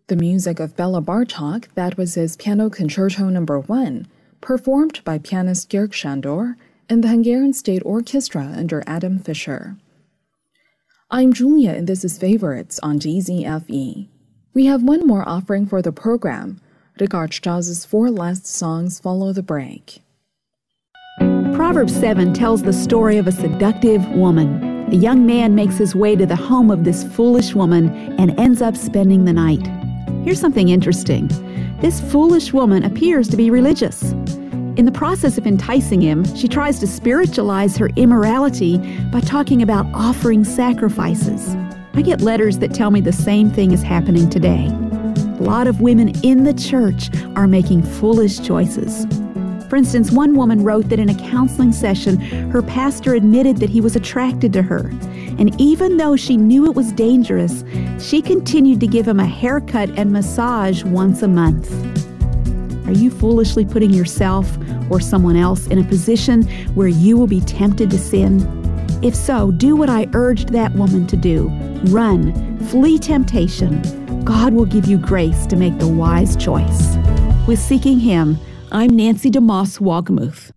The music of Bela Bartok, that was his Piano Concerto No. 1, performed by pianist Georg Shandor and the Hungarian State Orchestra under Adam Fischer. I'm Julia, and this is Favorites on DZFE. We have one more offering for the program. Richard Strauss's 4 last songs follow the break. Proverbs 7 tells the story of a seductive woman. A young man makes his way to the home of this foolish woman and ends up spending the night. Here's something interesting. This foolish woman appears to be religious. In the process of enticing him, she tries to spiritualize her immorality by talking about offering sacrifices. I get letters that tell me the same thing is happening today. A lot of women in the church are making foolish choices. For instance, one woman wrote that in a counseling session, her pastor admitted that he was attracted to her. And even though she knew it was dangerous, she continued to give him a haircut and massage once a month. Are you foolishly putting yourself or someone else in a position where you will be tempted to sin? If so, do what I urged that woman to do. Run, flee temptation. God will give you grace to make the wise choice. With Seeking Him, I'm Nancy DeMoss Wogmuth.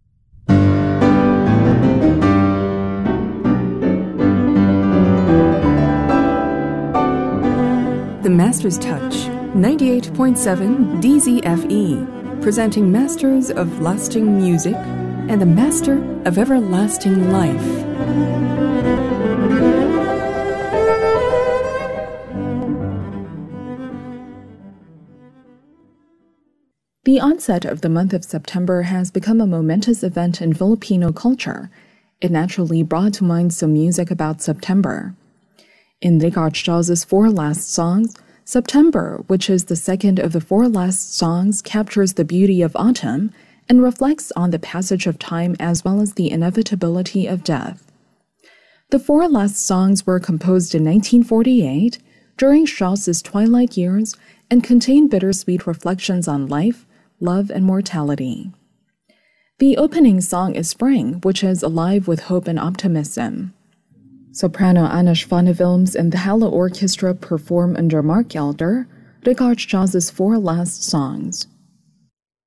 The Master's Touch, 98.7 DZFE, presenting Masters of Lasting Music and the Master of Everlasting Life. The onset of the month of September has become a momentous event in Filipino culture. It naturally brought to mind some music about September. In Richard Strauss's 4 last songs, September, which is the second of the 4 last songs, captures the beauty of autumn and reflects on the passage of time as well as the inevitability of death. The 4 last songs were composed in 1948, during Strauss's twilight years, and contain bittersweet reflections on life, love, and mortality. The opening song is Spring, which is alive with hope and optimism. Soprano Anna Schwanewilms and the Halle Orchestra perform under Mark Elder, Richard Strauss's 4 last songs.